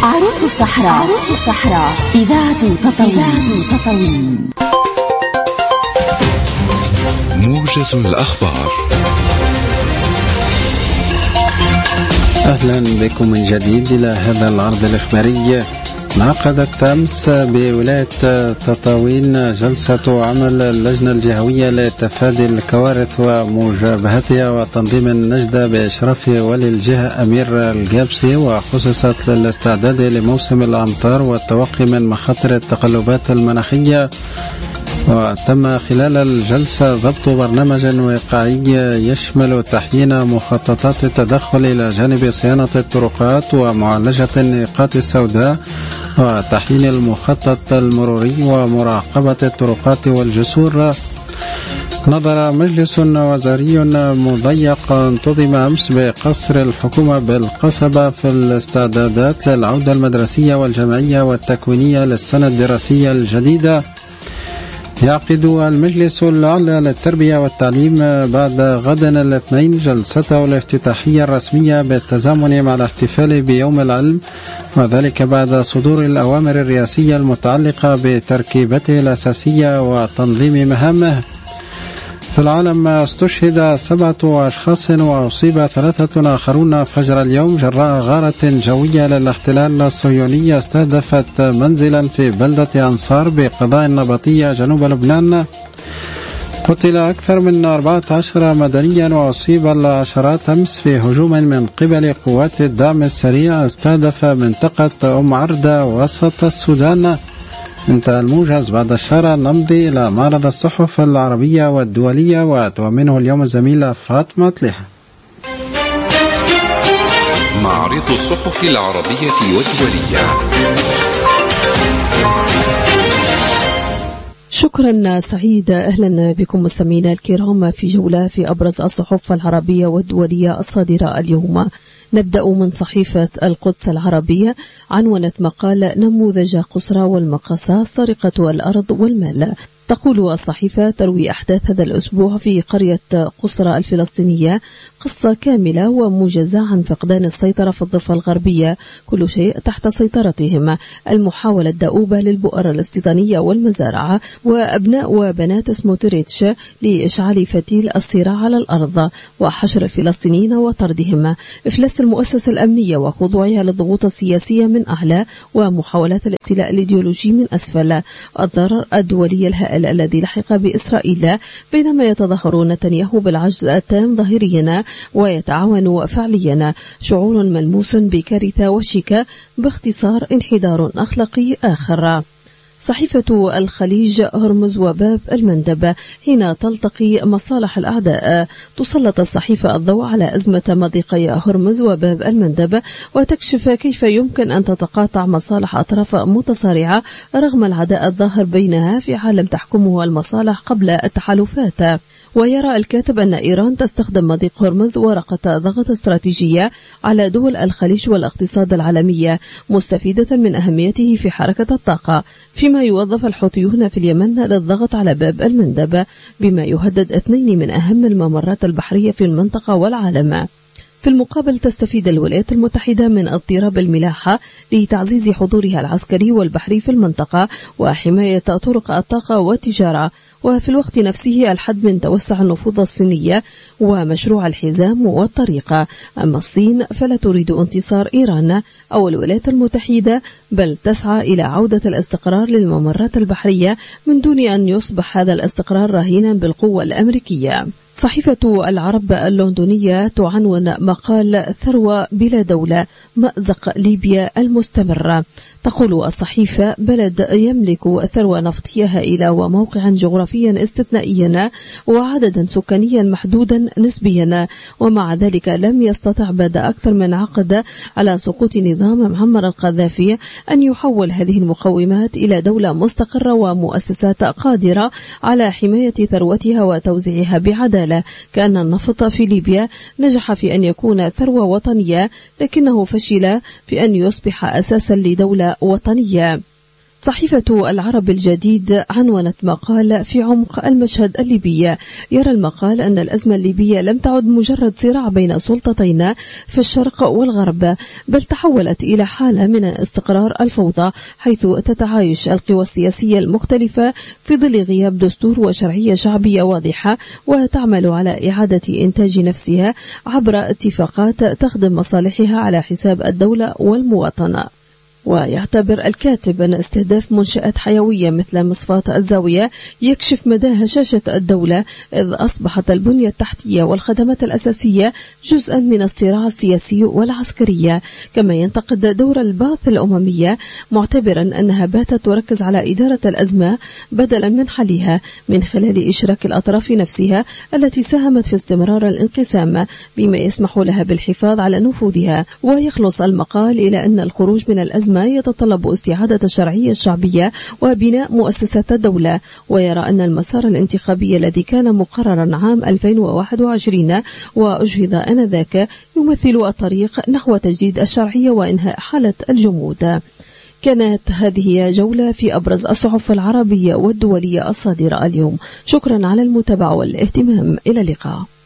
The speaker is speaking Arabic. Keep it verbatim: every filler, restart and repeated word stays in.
عروس الصحراء. عروس الصحراء إذاعة تطاوين. موجز الأخبار. أهلا بكم من جديد إلى هذا العرض الإخباري. انعقدت أمس بولاية تطاوين جلسة عمل اللجنة الجهوية لتفادي الكوارث ومجابهتها وتنظيم النجدة بإشراف ولي الجهة أمير الجابسي، وخصصت للاستعداد لموسم الأمطار والتوقي من مخاطر التقلبات المناخية. وتم خلال الجلسة ضبط برنامج وقائي يشمل تحيين مخططات التدخل إلى جانب صيانة الطرقات ومعالجة النقاط السوداء وتحيين المخطط المروري ومراقبة الطرقات والجسور. نظر مجلس وزاري مضيق انتظم أمس بقصر الحكومة بالقصبة في الاستعدادات للعودة المدرسية والجامعية والتكوينية للسنة الدراسية الجديدة. يعقد المجلس الأعلى للتربية والتعليم بعد غد الاثنين جلسته الافتتاحية الرسمية بالتزامن مع الاحتفال بيوم العلم، وذلك بعد صدور الأوامر الرئاسية المتعلقة بتركيبته الأساسية وتنظيم مهامه. في العالم استشهد سبعة أشخاص وأصيب ثلاثة آخرون فجر اليوم جراء غارة جوية للاحتلال الصهيوني استهدفت منزلا في بلدة أنصار بقضاء النبطية جنوب لبنان. قتل أكثر من أربعة عشر مدنيا وأصيب العشرات أمس في هجوم من قبل قوات الدعم السريع استهدف منطقة أم عردة وسط السودان. انتهى الموجز. بعد الشارع نمضي إلى معرض الصحف العربية والدولية، وتؤمنه اليوم الزميلة فاطمة طليحة. معرض الصحف العربية والدولية. شكرا سعيد. أهلا بكم مستمعينا الكرام في جولة في أبرز الصحف العربية والدولية الصادرة اليوم. نبدأ من صحيفة القدس العربية، عنونت مقال نموذج قسرى والمقاصة سرقة الأرض والمال. تقول الصحيفة: تروي أحداث هذا الأسبوع في قرية قسرى الفلسطينية قصة كاملة وموجزة عن فقدان السيطرة في الضفة الغربية، كل شيء تحت سيطرتهم، المحاولة الدؤوبة للبؤر الاستيطانية والمزارعة، وأبناء وبنات سموتريتش لإشعال فتيل الصراع على الأرض، وحشر الفلسطينيين وطردهم، إفلاس المؤسسة الأمنية وخضوعها للضغوط السياسية من أعلى، ومحاولات الاستيلاء الإيديولوجي من أسفل، الضرر الدولي الهائل الذي لحق بإسرائيل، بينما يتظاهر نتنياهو بالعجز التام ظاهريا ويتعاون فعليا، شعور ملموس بكارثة وشيكة، باختصار انحدار أخلاقي آخر. صحيفة الخليج: هرمز وباب المندب حين تلتقي مصالح الأعداء. تسلط الصحيفة الضوء على أزمة مضيقي هرمز وباب المندب، وتكشف كيف يمكن أن تتقاطع مصالح أطراف متصارعة رغم العداء الظاهر بينها في عالم تحكمه المصالح قبل التحالفات. ويرى الكاتب أن إيران تستخدم مضيق هرمز ورقة ضغط استراتيجية على دول الخليج والاقتصاد العالمي، مستفيدة من أهميته في حركة الطاقة، فيما يوظف الحوثيون في اليمن للضغط على باب المندب، بما يهدد اثنين من أهم الممرات البحرية في المنطقة والعالم. في المقابل تستفيد الولايات المتحدة من اضطراب الملاحة لتعزيز حضورها العسكري والبحري في المنطقة وحماية طرق الطاقة والتجارة، وفي الوقت نفسه الحد من توسع النفوذ الصينية ومشروع الحزام والطريقة. أما الصين فلا تريد انتصار إيران أو الولايات المتحدة، بل تسعى إلى عودة الاستقرار للممرات البحرية من دون أن يصبح هذا الاستقرار رهينا بالقوة الأمريكية. صحيفة العرب اللندنية تعنون مقال ثروة بلا دولة، مأزق ليبيا المستمر. تقول الصحيفة: بلد يملك ثروة نفطية هائلة وموقعا جغرافيا استثنائيا وعددا سكانيا محدودا نسبيا، ومع ذلك لم يستطع بعد أكثر من عقد على سقوط نظام معمر القذافي أن يحول هذه المقومات إلى دولة مستقرة ومؤسسات قادرة على حماية ثروتها وتوزيعها بعدالة، كأن النفط في ليبيا نجح في أن يكون ثروة وطنية، لكنه فشل في أن يصبح أساسا لدولة وطنية. صحيفة العرب الجديد عنونت مقال في عمق المشهد الليبي. يرى المقال أن الأزمة الليبية لم تعد مجرد صراع بين سلطتين في الشرق والغرب، بل تحولت إلى حالة من استقرار الفوضى، حيث تتعايش القوى السياسية المختلفة في ظل غياب دستور وشرعية شعبية واضحة، وتعمل على إعادة إنتاج نفسها عبر اتفاقات تخدم مصالحها على حساب الدولة والمواطنة. ويعتبر الكاتب أن استهداف منشآت حيوية مثل مصفاة الزاوية يكشف مدى هشاشة الدولة، إذ أصبحت البنية التحتية والخدمات الأساسية جزءا من الصراع السياسي والعسكري. كما ينتقد دور البعث الأممية، معتبرا أنها باتت تركز على إدارة الأزمة بدلا من حلها من خلال إشراك الأطراف نفسها التي ساهمت في استمرار الانقسام، بما يسمح لها بالحفاظ على نفوذها. ويخلص المقال إلى أن الخروج من الأزمة ما يتطلب استعادة الشرعية الشعبية وبناء مؤسسات الدولة، ويرى أن المسار الانتخابي الذي كان مقررا عام ألفين وواحد وعشرين وأجهض آنذاك يمثل الطريق نحو تجديد الشرعية وإنهاء حالة الجمود. كانت هذه جولة في أبرز الصحف العربية والدولية الصادرة اليوم. شكرا على المتابعة والاهتمام، إلى اللقاء.